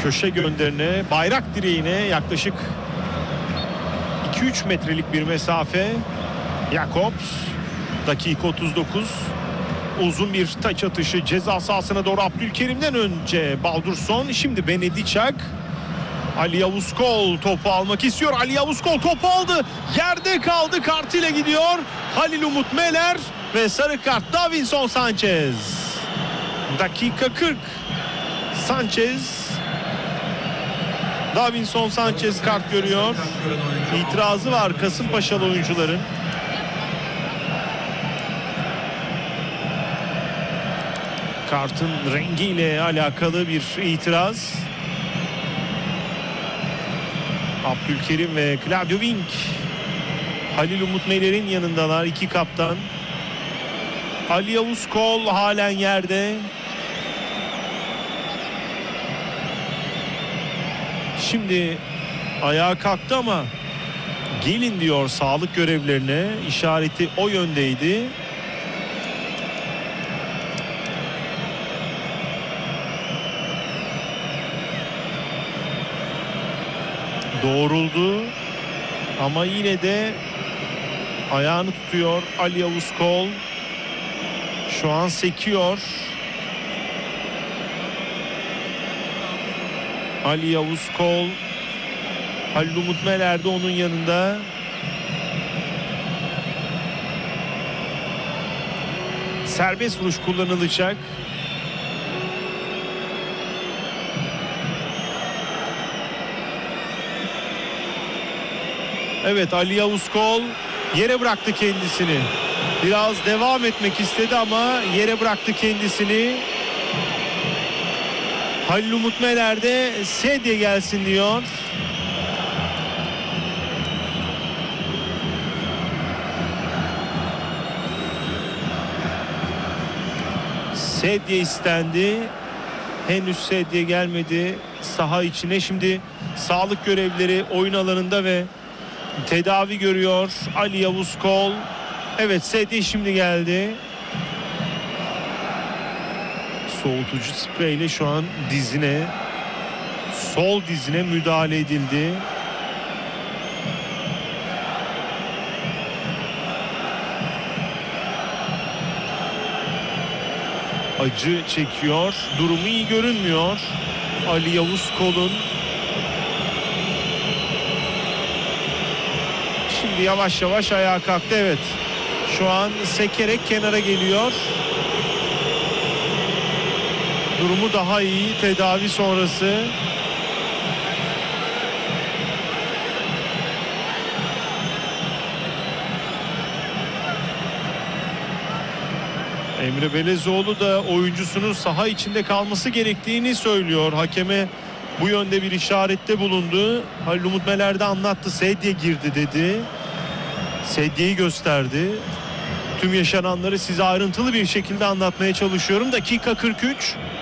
Köşe gönderine, bayrak direğine yaklaşık 2-3 metrelik bir mesafe. Jakobs, dakika 39. Uzun bir taç atışı ceza sahasına doğru Abdülkerim'den önce Baldursson. Şimdi Benedicak. Ali Yavuz Kol topu almak istiyor. Ali Yavuz Kol topu aldı. Yerde kaldı. Kartıyla gidiyor. Halil Umut Meler ve sarı kart Davinson Sanchez. Dakika 40. Davinson Sanchez kart görüyor. İtirazı var Kasımpaşalı oyuncuların. Kartın rengiyle alakalı bir itiraz. Abdülkerim ve Claudio Wink Halil Umut Meler'in yanındalar, iki kaptan. Ali Yavuz Kol halen yerde. Şimdi ayağa kalktı ama gelin diyor sağlık görevlerine. İşareti o yöndeydi. Doğruldu ama yine de ayağını tutuyor Ali Yavuz Kol. Şu an sekiyor. Ali Yavuz Kol, Halil Umut Meler de onun yanında. Serbest vuruş kullanılacak. Evet, Ali Yavuz Kol yere bıraktı kendisini. Biraz devam etmek istedi ama yere bıraktı kendisini. Halil Umut Meler de sedye gelsin diyor. Sedye istendi. Henüz sedye gelmedi saha içine. Şimdi sağlık görevlileri oyun alanında ve tedavi görüyor Ali Yavuz Kol. Evet, sedye şimdi geldi. Soğutucu spreyle şu an dizine, sol dizine müdahale edildi. Acı çekiyor. Durumu iyi görünmüyor Ali Yavuz Kol'un. Şimdi yavaş yavaş ayağa kalktı. Evet, şu an sekerek kenara geliyor. Durumu daha iyi tedavi sonrası. Emre Belezoğlu da oyuncusunun saha içinde kalması gerektiğini söylüyor. Hakeme bu yönde bir işarette bulundu. Halil Umut Meler de anlattı. Sedye girdi dedi. Sedyeyi gösterdi. Tüm yaşananları size ayrıntılı bir şekilde anlatmaya çalışıyorum. Dakika 43.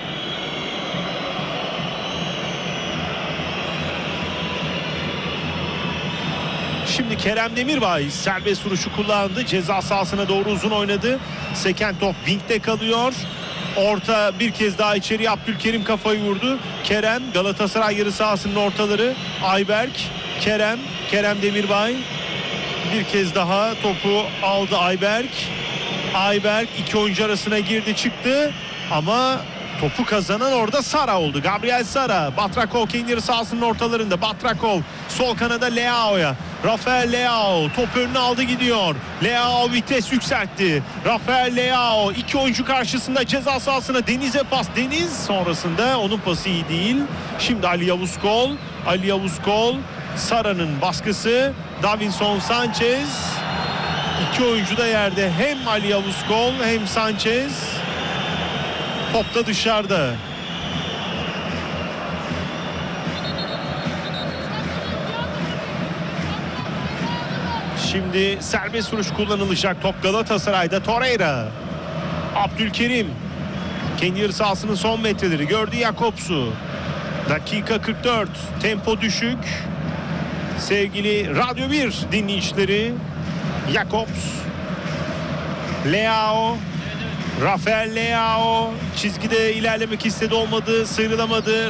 Şimdi Kerem Demirbay serbest vuruşu kullandı. Ceza sahasına doğru uzun oynadı. Seken top Wink'te kalıyor. Orta bir kez daha içeriye Abdülkerim kafayı vurdu. Kerem, Galatasaray yarı sahasının ortaları. Ayberk, Kerem Demirbay. Bir kez daha topu aldı Ayberk. Ayberk iki oyuncu arasına girdi çıktı. Ama topu kazanan orada Sara oldu. Gabriel Sara. Batrakov kendi yarı sahasının ortalarında. Batrakov sol kanada Leao'ya. Rafael Leao top önüne aldı gidiyor. Leao vites yükseltti. Rafael Leao iki oyuncu karşısında ceza sahasına Deniz'e pas. Deniz sonrasında onun pası iyi değil. Şimdi Ali Yavuz Kol. Sara'nın baskısı. Davinson Sanchez. İki oyuncu da yerde. Hem Ali Yavuz Kol hem Sanchez. Top da dışarıda. Şimdi serbest vuruş kullanılacak. Top Galatasaray'da. Torreira. Abdülkerim. Kendi yarı sahasının son metreleri. Gördü Jakobs'u. Dakika 44. Tempo düşük. Sevgili Radyo 1 dinleyicileri. Jakobs. Leao. Rafael Leao çizgide ilerlemek istedi, olmadı, sıyrılamadı.